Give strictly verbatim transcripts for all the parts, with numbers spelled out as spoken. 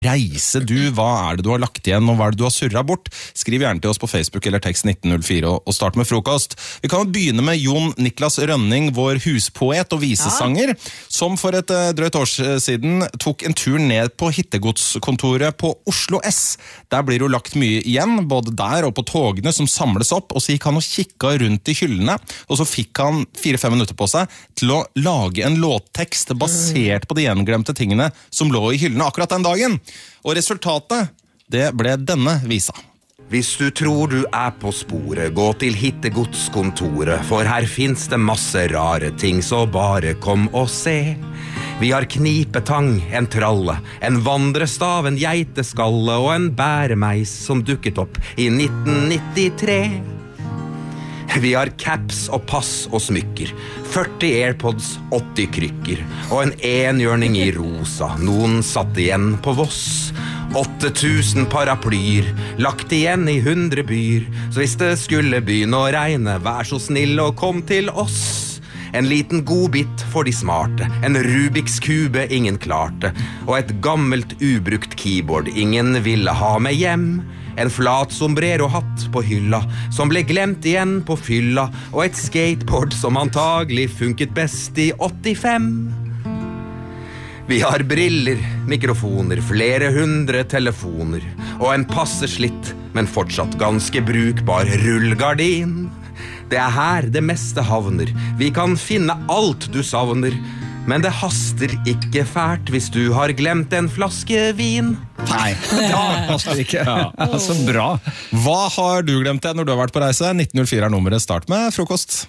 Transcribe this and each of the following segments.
reise du? Hva er det du har lagt igjen, og hva er det du har surret bort? Skriv gjerne til oss på Facebook eller tekst nitten null fire og, og start med frokost. Vi kan begynne med Jon Niklas Rønning, vår huspoet og visesanger, ja. Som for et uh, drøyt år siden tok en tur ned på hittegodskontoret på Oslo S. Der blir jo lagt mye igjen, både der og på togene som samles opp, og så gikk han og kikka rundt i hyllene, og så fikk han fire-fem minutter på seg til å lage en låttekst basert på de gjenglemte tingene som lå i hyllene akkurat den dagen. Og resultatet, det ble denne visa. Hvis du tror du er på sporet, gå til hittegodskontoret, for her finnes det masse rare ting, så bare kom og se. Vi har knipetang, en tralle, en vandrestav, en geiteskalle og en bæremeis som dukket opp i nitten nittitre. Vi har caps og pass og smykker, førti AirPods, åtti krykker, og en enhjørning i rosa, noen satt igjen på Voss. åtte tusen paraplyer, lagt igjen i hundre byer, så hvis det skulle begynne å regne, vær så snill og kom til oss. En liten godbit for de smarte, en Rubiks kube ingen klarte, og et gammelt ubrukt keyboard ingen ville ha med hjem. En flat sombrero-hatt på hylla, som ble glemt igjen på fylla, og et skateboard som antagelig funket best i åttifem. Vi har briller, mikrofoner, flere hundre telefoner, og en passe slitt, men fortsatt ganske brukbar rullgardin. Det er her det meste havner, vi kan finne alt du savner, men det haster ikke fælt hvis du har glemt en flaske vin. Nei, det haster ikke. Ja, så bra. Hva har du glemt det når du har vært på reise? nitten null fire er nummeret, start med frokost.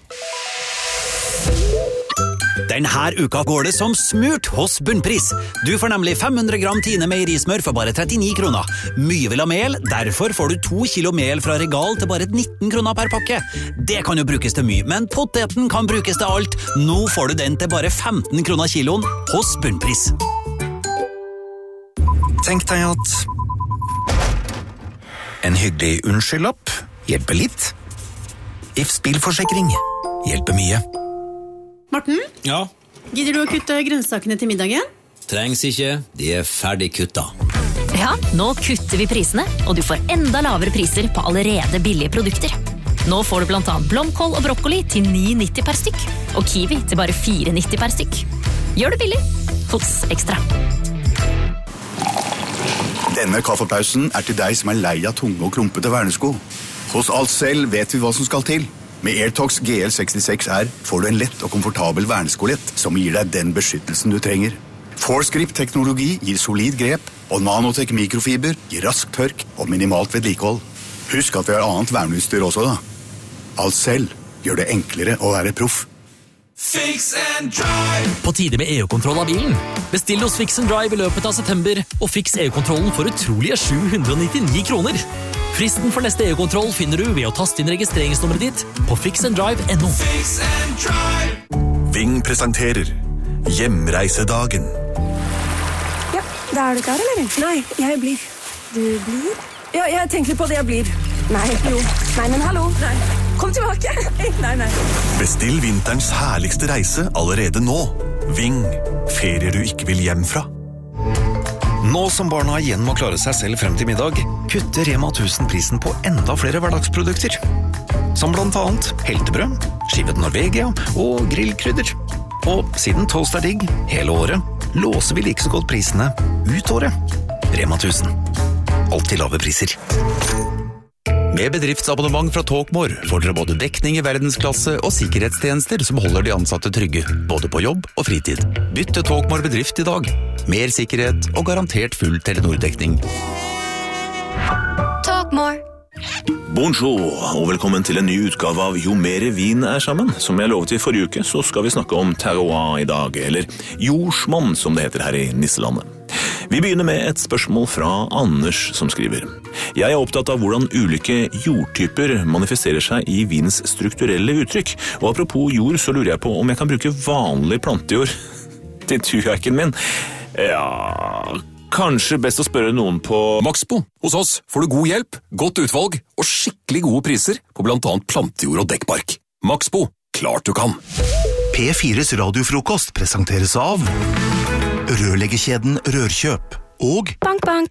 Denne uka går det som smurt hos Bunnpris. Du får nemlig fem hundre gram Tine meierismør for bare trettini kroner. Mye vil ha mel, derfor får du to kilo mel fra Regal til bare nitten kroner per pakke. Det kan jo brukes til mye, men poteten kan brukes til alt. Nå får du den til bare femten kroner kiloen hos Bunnpris. Tenk deg at en hyggelig unnskyldlapp hjelper litt. Ifs bilforsikring hjelper mye. Morten? Ja? Gidder du å kutte grønnsakene til middagen? Trengs ikke, de er ferdig kutta. Ja, nå kutter vi prisene, og du får enda lavere priser på allerede billige produkter. Nå får du blant annet blomkål og brokkoli til ni nitti per stykk, og kiwi til bare fire nitti per stykk. Gjør det billig hos Ekstra. Denne kaffepausen er til deg som er lei av tunge og klumpete vernesko. Hos Alcel vet vi hva som skal til. Med AirTox G L sekstiseks R får du en lett og komfortabel verneskolett som gir deg den beskyttelsen du trenger. ForceGrip-teknologi gir solid grep, og Nanotech mikrofiber gir rask tørk og minimalt vedlikehold. Husk at vi har annet verneutstyr også da. Alcel gjør det enklere å være proff. Fix and Drive! På tide med E U-kontroll av bilen. Bestill hos Fix and Drive i løpet av september, og fiks E U-kontrollen for utrolige sju hundre nittini kroner. Fristen for neste E U-kontroll finner du ved å taste inn registreringsnummeret ditt på fix and drive punktum no. Fix and Drive! Ving presenterer Hjemreisedagen. Ja, da er du klar, eller? Nei, jeg blir. Du blir? Ja, jeg tenker på det jeg blir. Nei, jo. Nei, men hallo. Nei. Kom tilbake. Nei, nei. Bestill vinterens herligste reise allerede nå. Ving. Ferier du ikke vil hjem fra. Nå som barna igjen må klare seg selv frem til middag, kutter Rema tusen prisen på enda flere hverdagsprodukter. Som blant annet heltebrød, skivet Norvegia og grillkrydder. Og siden toast er digg hele året, låser vi like så godt prisene ut året. Rema tusen. Alltid lave priser. Med bedriftsabonnement fra Talkmore får dere både dekning i verdensklasse og sikkerhetstjenester som holder de ansatte trygge, både på jobb og fritid. Bytt til Talkmore bedrift i dag. Mer sikkerhet og garantert full Telenor-dekning. Talkmore. Bonjour, og velkommen til en ny utgave av Jo mere vin er sammen. Som jeg lovet i forrige uke, så skal vi snakke om terroir i dag, eller jordsmonn som det heter her i Nisselandet. Vi begynner med et spørsmål fra Anders som skriver. Jeg er opptatt av hvordan ulike jordtyper manifesterer seg i vins strukturelle uttrykk. Og apropos jord, så lurer jeg på om jeg kan bruke vanlig plantejord til turjakken min. Ja, kanskje best å spørre noen på Maxbo. Hos oss får du god hjelp, godt utvalg og skikkelig gode priser på blant annet plantejord og dekkbark. Maxbo, klart du kan. P fires radiofrokost presenteres av rørleggerkjeden Rørkjøp og Bank, bank.